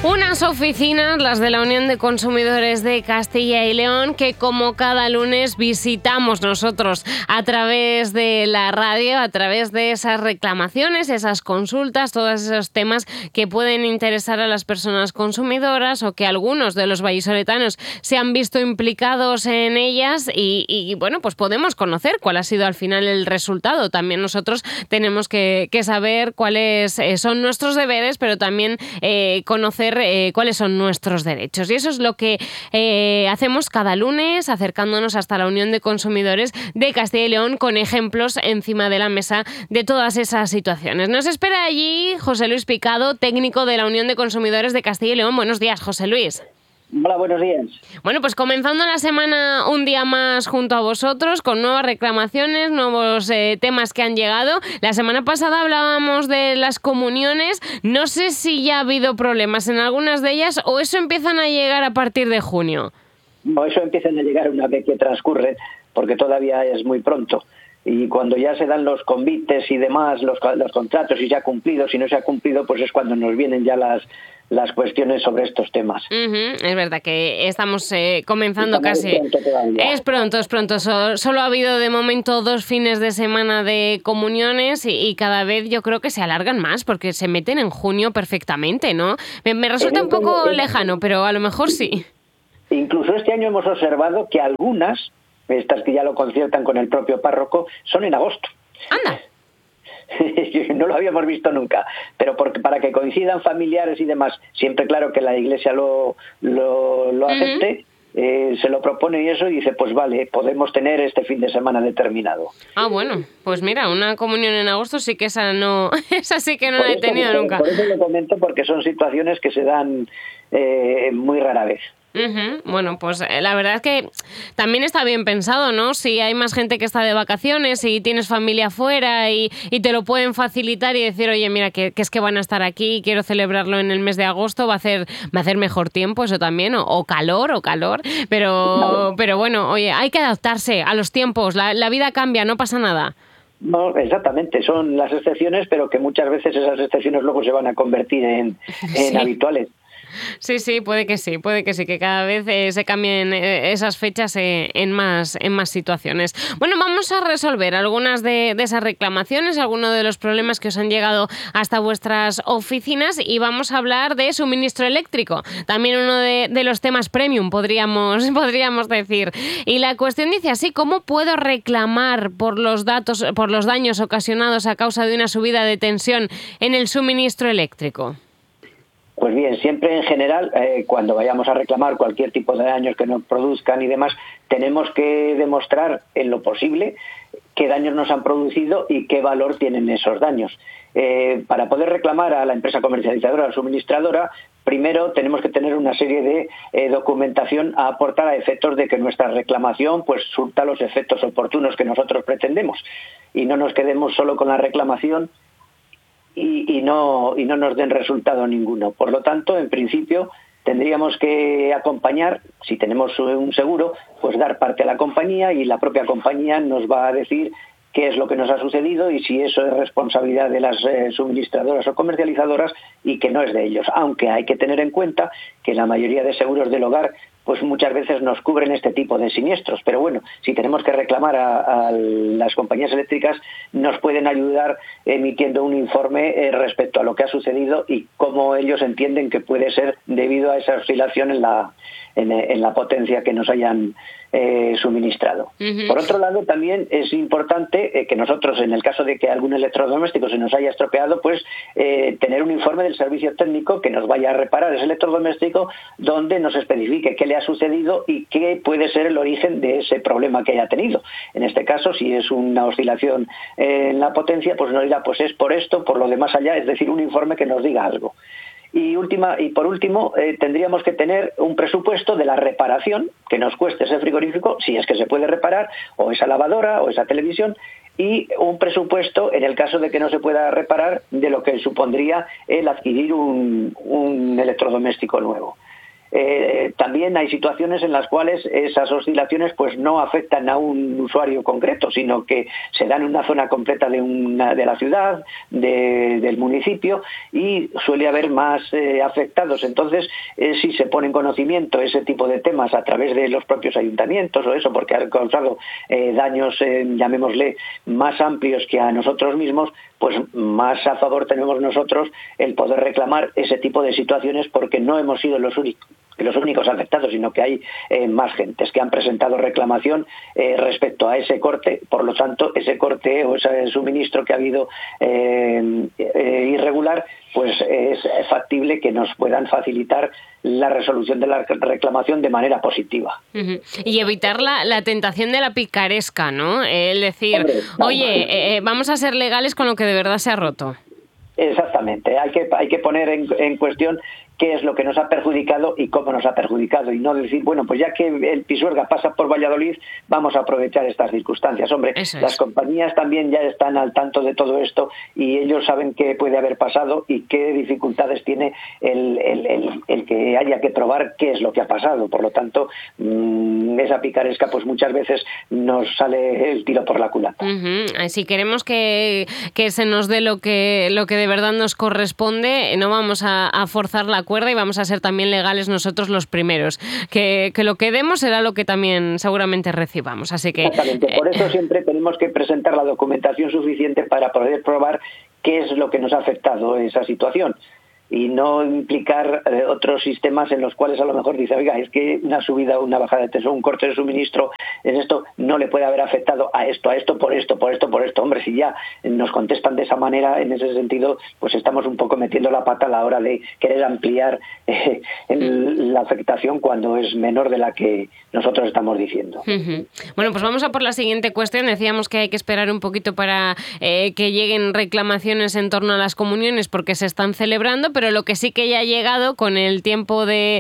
Unas oficinas, las de la Unión de Consumidores de Castilla y León, que como cada lunes visitamos nosotros a través de la radio, a través de esas reclamaciones, esas consultas, todos esos temas que pueden interesar a las personas consumidoras o que algunos de los vallisoletanos se han visto implicados en ellas y bueno, pues podemos conocer cuál ha sido al final el resultado. También nosotros tenemos que saber cuáles son nuestros deberes, pero también conocer cuáles son nuestros derechos. Y eso es lo que hacemos cada lunes, acercándonos hasta la Unión de Consumidores de Castilla y León con ejemplos encima de la mesa de todas esas situaciones. Nos espera allí José Luis Picado, técnico de la Unión de Consumidores de Castilla y León. Buenos días, José Luis. Hola, buenos días. Bueno, pues comenzando la semana un día más junto a vosotros, con nuevas reclamaciones, nuevos temas que han llegado. La semana pasada hablábamos de las comuniones. No sé si ya ha habido problemas en algunas de ellas o eso empiezan a llegar a partir de junio. No, eso empiezan a llegar una vez que transcurre, porque todavía es muy pronto. Y cuando ya se dan los convites y demás, los contratos, y se ha cumplido, si no se ha cumplido, pues es cuando nos vienen ya las cuestiones sobre estos temas. Es verdad que estamos comenzando casi. Es pronto. Solo ha habido de momento 2 fines de semana de comuniones y cada vez yo creo que se alargan más porque se meten en junio perfectamente, ¿no? Me resulta un poco lejano, pero a lo mejor sí. Incluso este año hemos observado que algunas, estas que ya lo conciertan con el propio párroco, son en agosto. ¡Anda! No lo habíamos visto nunca, pero para que coincidan familiares y demás, siempre claro que la Iglesia lo acepte, se lo propone y eso, y dice, pues vale, podemos tener este fin de semana determinado. Ah, bueno, pues mira, una comunión en agosto sí que esa sí que no la he tenido nunca. Por eso lo comento, porque son situaciones que se dan muy rara vez. Bueno, pues la verdad es que también está bien pensado, ¿no? Si hay más gente que está de vacaciones y tienes familia fuera y te lo pueden facilitar y decir, oye, mira, que es que van a estar aquí, quiero celebrarlo en el mes de agosto, va a hacer mejor tiempo, eso también, o calor, pero bueno, oye, hay que adaptarse a los tiempos, la vida cambia, no pasa nada. No, exactamente, son las excepciones, pero que muchas veces esas excepciones luego se van a convertir en habituales. Sí, puede que sí, que cada vez se cambien esas fechas en más situaciones. Bueno, vamos a resolver algunas de esas reclamaciones, algunos de los problemas que os han llegado hasta vuestras oficinas y vamos a hablar de suministro eléctrico, también uno de los temas premium, podríamos decir. Y la cuestión dice así, ¿cómo puedo reclamar por los daños ocasionados a causa de una subida de tensión en el suministro eléctrico? Pues bien, siempre en general, cuando vayamos a reclamar cualquier tipo de daños que nos produzcan y demás, tenemos que demostrar en lo posible qué daños nos han producido y qué valor tienen esos daños. Para poder reclamar a la empresa comercializadora, a la suministradora, primero tenemos que tener una serie de documentación a aportar a efectos de que nuestra reclamación pues surta los efectos oportunos que nosotros pretendemos y no nos quedemos solo con la reclamación y no nos den resultado ninguno. Por lo tanto, en principio, tendríamos que acompañar, si tenemos un seguro, pues dar parte a la compañía y la propia compañía nos va a decir qué es lo que nos ha sucedido y si eso es responsabilidad de las suministradoras o comercializadoras y que no es de ellos. Aunque hay que tener en cuenta que la mayoría de seguros del hogar pues muchas veces nos cubren este tipo de siniestros. Pero bueno, si tenemos que reclamar a las compañías eléctricas, nos pueden ayudar emitiendo un informe respecto a lo que ha sucedido y cómo ellos entienden que puede ser debido a esa oscilación en la potencia que nos hayan suministrado. Por otro lado, también es importante que nosotros, en el caso de que algún electrodoméstico se nos haya estropeado, pues tener un informe del servicio técnico que nos vaya a reparar ese electrodoméstico, donde nos especifique qué le ha sucedido y qué puede ser el origen de ese problema que haya tenido. En este caso, si es una oscilación en la potencia, pues nos dirá, pues es por esto, por lo demás allá, es decir, un informe que nos diga algo. Y por último, tendríamos que tener un presupuesto de la reparación que nos cueste ese frigorífico, si es que se puede reparar, o esa lavadora, o esa televisión, y un presupuesto, en el caso de que no se pueda reparar, de lo que supondría el adquirir un electrodoméstico nuevo. también hay situaciones en las cuales esas oscilaciones pues no afectan a un usuario concreto, sino que se dan en una zona completa de la ciudad, del municipio, y suele haber más afectados. Entonces, si se pone en conocimiento ese tipo de temas a través de los propios ayuntamientos o eso, porque han causado daños, llamémosle, más amplios que a nosotros mismos, pues más a favor tenemos nosotros el poder reclamar ese tipo de situaciones, porque no hemos sido los únicos afectados, sino que hay más gentes que han presentado reclamación respecto a ese corte. Por lo tanto, ese corte o ese suministro que ha habido irregular, pues es factible que nos puedan facilitar la resolución de la reclamación de manera positiva. Y evitar la tentación de la picaresca, ¿no? El decir, oye, vamos a ser legales con lo que de verdad se ha roto. Exactamente, hay que poner en cuestión qué es lo que nos ha perjudicado y cómo nos ha perjudicado, y no decir, bueno, pues ya que el Pisuerga pasa por Valladolid, vamos a aprovechar estas circunstancias. Hombre, las compañías también ya están al tanto de todo esto y ellos saben qué puede haber pasado y qué dificultades tiene el que haya que probar qué es lo que ha pasado. Por lo tanto, esa picaresca pues muchas veces nos sale el tiro por la culata. Si queremos que se nos dé lo que de verdad nos corresponde, no vamos a forzar la cuerda y vamos a ser también legales nosotros los primeros. Que lo que demos será lo que también seguramente recibamos. Así que exactamente. Por eso siempre tenemos que presentar la documentación suficiente para poder probar qué es lo que nos ha afectado esa situación, y no implicar otros sistemas en los cuales a lo mejor dice, oiga, es que una subida o una bajada de tensión, un corte de suministro, en esto no le puede haber afectado a esto, por esto. Hombre, si ya nos contestan de esa manera, en ese sentido, pues estamos un poco metiendo la pata a la hora de querer ampliar la afectación cuando es menor de la que nosotros estamos diciendo. Bueno, pues vamos a por la siguiente cuestión. Decíamos que hay que esperar un poquito para que lleguen reclamaciones en torno a las comuniones porque se están celebrando, pero lo que sí que ya ha llegado con el tiempo de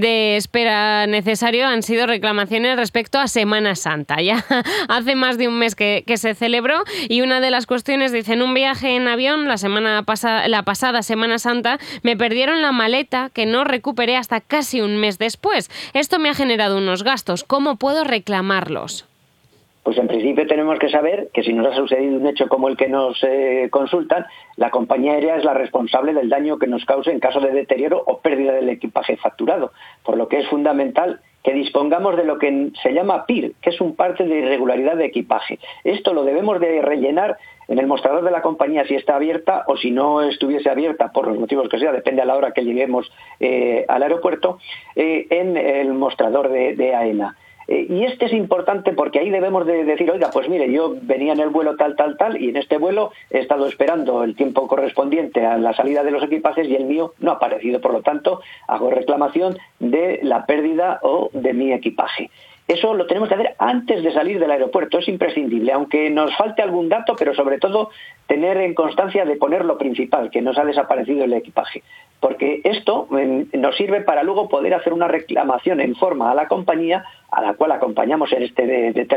espera necesario han sido reclamaciones respecto a Semana Santa. Ya hace más de un mes que se celebró, y una de las cuestiones dice: en un viaje en avión la pasada Semana Santa me perdieron la maleta que no recuperé hasta casi un mes después. Esto me ha generado unos gastos. ¿Cómo puedo reclamarlos? Pues en principio tenemos que saber que si nos ha sucedido un hecho como el que nos consultan, la compañía aérea es la responsable del daño que nos cause en caso de deterioro o pérdida del equipaje facturado, por lo que es fundamental que dispongamos de lo que se llama PIR, que es un parte de irregularidad de equipaje. Esto lo debemos de rellenar en el mostrador de la compañía si está abierta, o si no estuviese abierta, por los motivos que sea, depende a la hora que lleguemos al aeropuerto, en el mostrador de AENA. Y este es importante porque ahí debemos de decir, oiga, pues mire, yo venía en el vuelo tal, y en este vuelo he estado esperando el tiempo correspondiente a la salida de los equipajes y el mío no ha aparecido. Por lo tanto, hago reclamación de la pérdida o de mi equipaje. Eso lo tenemos que hacer antes de salir del aeropuerto, es imprescindible, aunque nos falte algún dato, pero sobre todo tener en constancia de poner lo principal, que nos ha desaparecido el equipaje. Porque esto nos sirve para luego poder hacer una reclamación en forma a la compañía, a la cual acompañamos en este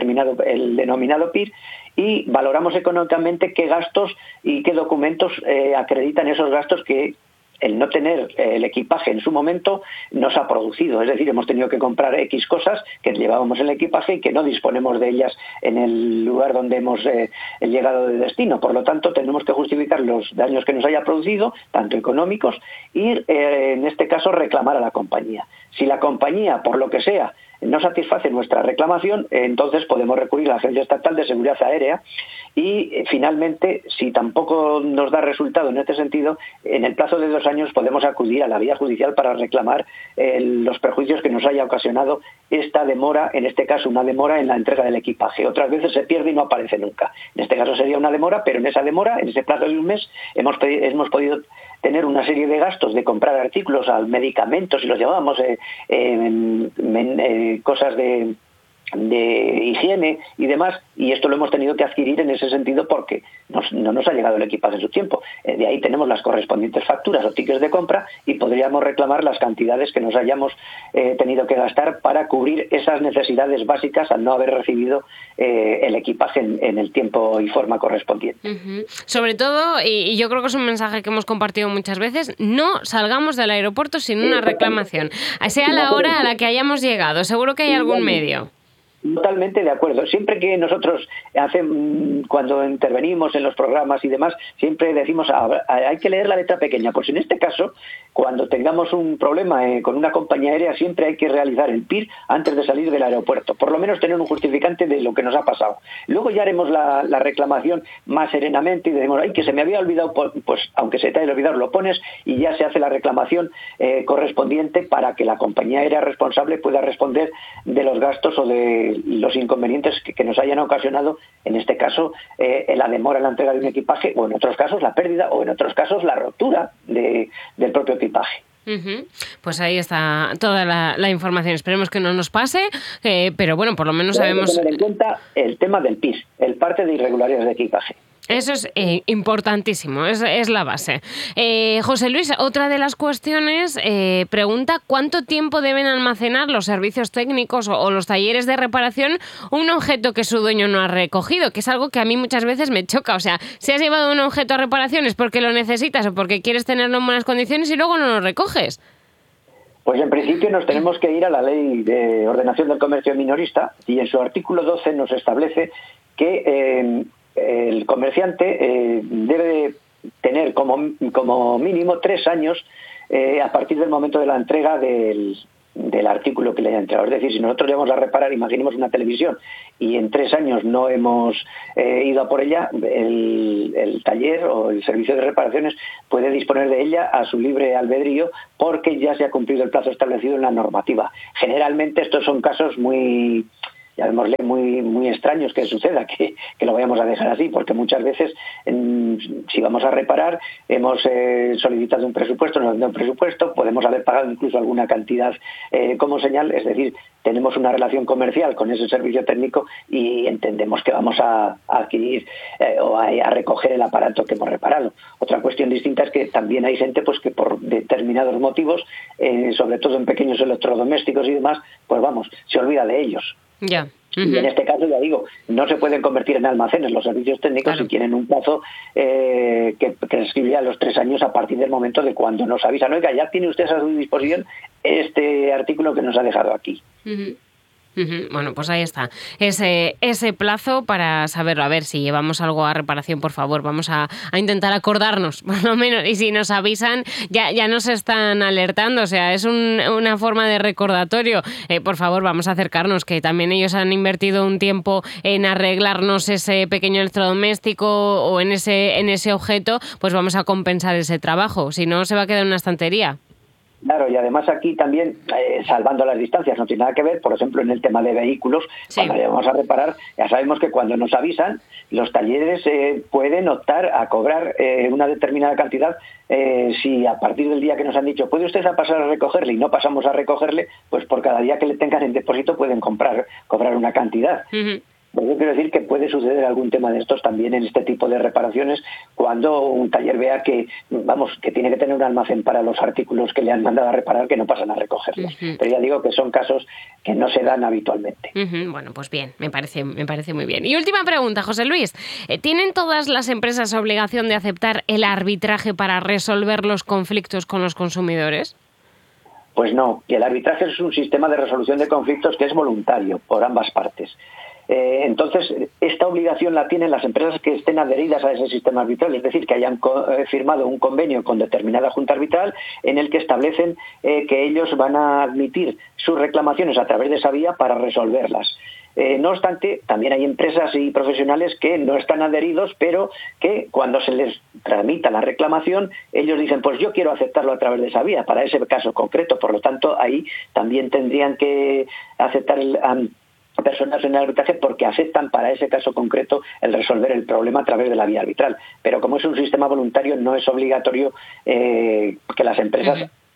el denominado PIR, y valoramos económicamente qué gastos y qué documentos acreditan esos gastos que el no tener el equipaje en su momento nos ha producido. Es decir, hemos tenido que comprar X cosas que llevábamos en el equipaje y que no disponemos de ellas en el lugar donde hemos llegado de destino. Por lo tanto, tenemos que justificar los daños que nos haya producido, tanto económicos, y en este caso reclamar a la compañía. Si la compañía, por lo que sea, no satisface nuestra reclamación, entonces podemos recurrir a la Agencia Estatal de Seguridad Aérea y finalmente, si tampoco nos da resultado en este sentido, en el plazo de 2 años podemos acudir a la vía judicial para reclamar los perjuicios que nos haya ocasionado esta demora, en este caso una demora en la entrega del equipaje. Otras veces se pierde y no aparece nunca. En este caso sería una demora, pero en esa demora, en ese plazo de un mes, hemos podido tener una serie de gastos de comprar artículos, medicamentos, si los llevábamos, cosas de higiene y demás, y esto lo hemos tenido que adquirir en ese sentido porque no nos ha llegado el equipaje en su tiempo. De ahí tenemos las correspondientes facturas o tickets de compra y podríamos reclamar las cantidades que nos hayamos tenido que gastar para cubrir esas necesidades básicas al no haber recibido el equipaje en el tiempo y forma correspondiente. Sobre todo, y yo creo que es un mensaje que hemos compartido muchas veces, no salgamos del aeropuerto sin una reclamación, sea la hora a la que hayamos llegado. Seguro que hay algún medio. Totalmente de acuerdo. Siempre que nosotros cuando intervenimos en los programas y demás, siempre decimos hay que leer la letra pequeña. Pues en este caso, cuando tengamos un problema con una compañía aérea, siempre hay que realizar el PIR antes de salir del aeropuerto. Por lo menos tener un justificante de lo que nos ha pasado. Luego ya haremos la reclamación más serenamente y decimos, que se me había olvidado, pues aunque se te haya olvidado, lo pones y ya se hace la reclamación correspondiente para que la compañía aérea responsable pueda responder de los gastos o de los inconvenientes que nos hayan ocasionado, en este caso, la demora en la entrega de un equipaje, o en otros casos la pérdida, o en otros casos la rotura del propio equipaje. Pues ahí está toda la información. Esperemos que no nos pase, pero bueno, por lo menos sabemos... Tener en cuenta el tema del PIS, el parte de irregularidades de equipaje. Eso es importantísimo, es la base. José Luis, otra de las cuestiones, pregunta ¿cuánto tiempo deben almacenar los servicios técnicos o los talleres de reparación un objeto que su dueño no ha recogido? Que es algo que a mí muchas veces me choca. O sea, si has llevado un objeto a reparación es porque lo necesitas o porque quieres tenerlo en buenas condiciones y luego no lo recoges. Pues en principio nos tenemos que ir a la Ley de Ordenación del Comercio Minorista y en su artículo 12 nos establece que... el comerciante debe tener como mínimo 3 años a partir del momento de la entrega del artículo que le haya entregado. Es decir, si nosotros llevamos a reparar, imaginemos una televisión, y en 3 años no hemos ido a por ella, el taller o el servicio de reparaciones puede disponer de ella a su libre albedrío porque ya se ha cumplido el plazo establecido en la normativa. Generalmente estos son casos muy extraños que suceda, que lo vayamos a dejar así, porque muchas veces si vamos a reparar hemos solicitado un presupuesto, nos han dado un presupuesto, podemos haber pagado incluso alguna cantidad como señal, es decir, tenemos una relación comercial con ese servicio técnico y entendemos que vamos a adquirir o a recoger el aparato que hemos reparado. Otra cuestión distinta es que también hay gente pues que por determinados motivos, sobre todo en pequeños electrodomésticos y demás, pues se olvida de ellos. Ya. Y en este caso, ya digo, no se pueden convertir en almacenes los servicios técnicos si tienen un plazo que prescribe a los 3 años a partir del momento de cuando nos avisan. Oiga, ya tiene usted a su disposición este artículo que nos ha dejado aquí. Bueno, pues ahí está. Ese plazo para saberlo. A ver, si llevamos algo a reparación, por favor, vamos a intentar acordarnos, por lo menos. Y si nos avisan, ya nos están alertando. O sea, es una forma de recordatorio. Por favor, vamos a acercarnos, que también ellos han invertido un tiempo en arreglarnos ese pequeño electrodoméstico o en ese objeto, pues vamos a compensar ese trabajo. Si no, se va a quedar en una estantería. Claro, y además aquí también, salvando las distancias, no tiene nada que ver, por ejemplo, en el tema de vehículos, cuando vamos a reparar, ya sabemos que cuando nos avisan, los talleres pueden optar a cobrar una determinada cantidad. Si a partir del día que nos han dicho, ¿puede usted pasar a recogerle? Y no pasamos a recogerle, pues por cada día que le tengan en depósito pueden cobrar una cantidad. Pues yo quiero decir que puede suceder algún tema de estos también en este tipo de reparaciones cuando un taller vea que tiene que tener un almacén para los artículos que le han mandado a reparar, que no pasan a recogerlos. Pero ya digo que son casos que no se dan habitualmente. Bueno, pues bien, me parece muy bien. Y última pregunta, José Luis. ¿Tienen todas las empresas obligación de aceptar el arbitraje para resolver los conflictos con los consumidores? Pues no, y el arbitraje es un sistema de resolución de conflictos que es voluntario por ambas partes. Entonces, esta obligación la tienen las empresas que estén adheridas a ese sistema arbitral, es decir, que hayan firmado un convenio con determinada junta arbitral en el que establecen que ellos van a admitir sus reclamaciones a través de esa vía para resolverlas. No obstante, también hay empresas y profesionales que no están adheridos, pero que cuando se les tramita la reclamación, ellos dicen, pues yo quiero aceptarlo a través de esa vía, para ese caso concreto. Por lo tanto, ahí también tendrían que aceptar personas en el arbitraje porque aceptan para ese caso concreto el resolver el problema a través de la vía arbitral. Pero como es un sistema voluntario, no es obligatorio que las empresas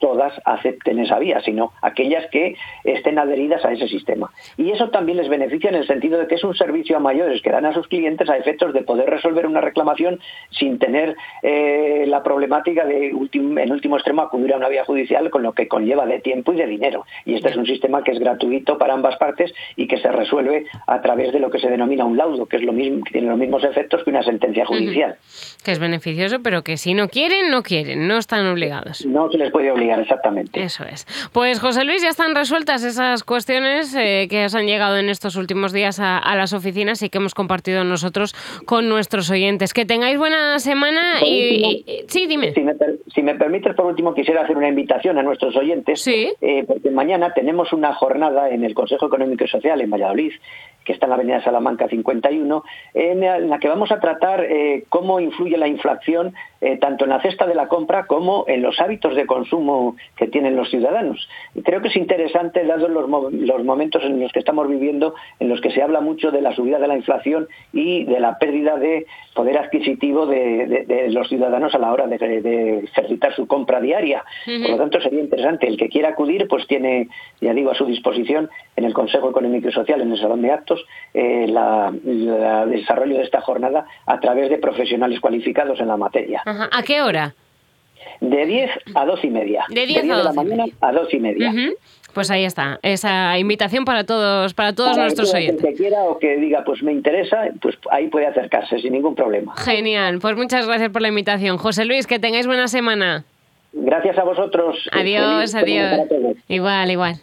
todas acepten esa vía, sino aquellas que estén adheridas a ese sistema. Y eso también les beneficia en el sentido de que es un servicio a mayores que dan a sus clientes a efectos de poder resolver una reclamación sin tener la problemática de, en último extremo, acudir a una vía judicial, con lo que conlleva de tiempo y de dinero. Y este es un sistema que es gratuito para ambas partes y que se resuelve a través de lo que se denomina un laudo, que es lo mismo, que tiene los mismos efectos que una sentencia judicial. Que es beneficioso, pero que si no quieren, no están obligados. No se les puede obligar, exactamente. Eso es. Pues José Luis, ya están resueltas esas cuestiones que os han llegado en estos últimos días a las oficinas y que hemos compartido nosotros con nuestros oyentes. Que tengáis buena semana sí, dime. Si me permites, por último, quisiera hacer una invitación a nuestros oyentes, sí. Porque mañana tenemos una jornada en el Consejo Económico y Social en Valladolid, que está en la avenida Salamanca 51, en la que vamos a tratar cómo influye la inflación tanto en la cesta de la compra como en los hábitos de consumo que tienen los ciudadanos. Y creo que es interesante, dados los momentos en los que estamos viviendo, en los que se habla mucho de la subida de la inflación y de la pérdida de poder adquisitivo de los ciudadanos a la hora de ejercitar su compra diaria. Por lo tanto, sería interesante. El que quiera acudir, pues tiene, ya digo, a su disposición en el Consejo Económico y Social, en el Salón de Actos, el desarrollo de esta jornada a través de profesionales cualificados en la materia. Ajá. ¿A qué hora? De 10 a 12 y media. De 10 de la mañana a 12 y media. Pues ahí está, esa invitación para todos nuestros oyentes. Que quiera o que diga, pues me interesa, pues ahí puede acercarse sin ningún problema. Genial, pues muchas gracias por la invitación. José Luis, que tengáis buena semana. Gracias a vosotros. Adiós, adiós. Igual.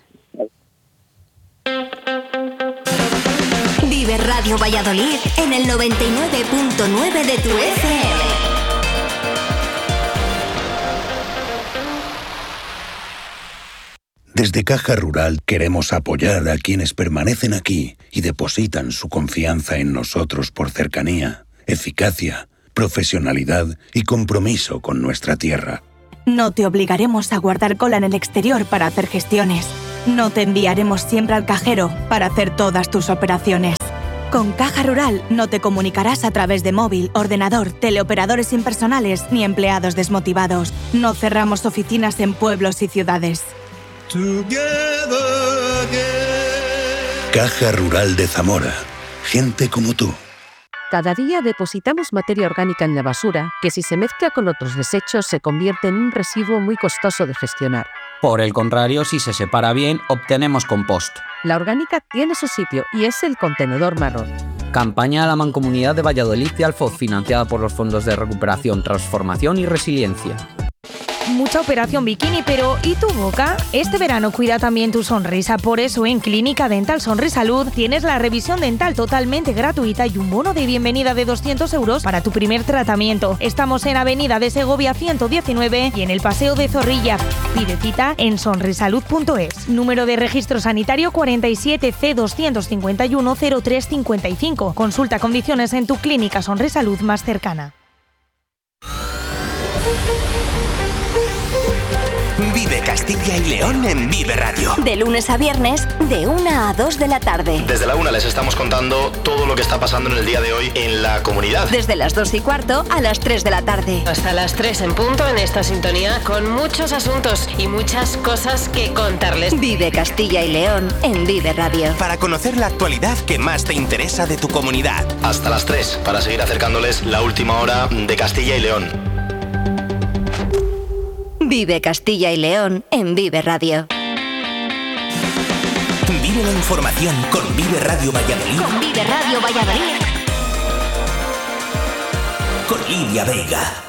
Vive Radio Valladolid en el 99.9 de tu FM. Desde Caja Rural queremos apoyar a quienes permanecen aquí y depositan su confianza en nosotros por cercanía, eficacia, profesionalidad y compromiso con nuestra tierra. No te obligaremos a guardar cola en el exterior para hacer gestiones. No te enviaremos siempre al cajero para hacer todas tus operaciones. Con Caja Rural no te comunicarás a través de móvil, ordenador, teleoperadores impersonales ni empleados desmotivados. No cerramos oficinas en pueblos y ciudades. Caja Rural de Zamora. Gente como tú. Cada día depositamos materia orgánica en la basura que, si se mezcla con otros desechos, se convierte en un residuo muy costoso de gestionar. Por el contrario, si se separa bien, obtenemos compost. La orgánica tiene su sitio y es el contenedor marrón. Campaña de la Mancomunidad de Valladolid y Alfoz, financiada por los Fondos de Recuperación, Transformación y Resiliencia. Mucha operación bikini, pero ¿y tu boca? Este verano cuida también tu sonrisa. Por eso en Clínica Dental Sonrisalud tienes la revisión dental totalmente gratuita y un bono de bienvenida de 200 € para tu primer tratamiento. Estamos en Avenida de Segovia 119 y en el Paseo de Zorrilla. Pide cita en sonrisalud.es. Número de registro sanitario 47 C 251 0355. Consulta condiciones en tu clínica Sonrisalud más cercana. Vive Castilla y León en Vive Radio. De lunes a viernes, de 1 a 2 de la tarde. Desde la 1 les estamos contando todo lo que está pasando en el día de hoy en la comunidad. Desde las 2:15 a las 3 de la tarde. Hasta las 3 en punto en esta sintonía, con muchos asuntos y muchas cosas que contarles. Vive Castilla y León en Vive Radio. Para conocer la actualidad que más te interesa de tu comunidad. Hasta las 3, para seguir acercándoles la última hora de Castilla y León. Vive Castilla y León en Vive Radio. Vive la información con Vive Radio Valladolid. Con Vive Radio Valladolid. Con Lidia Vega.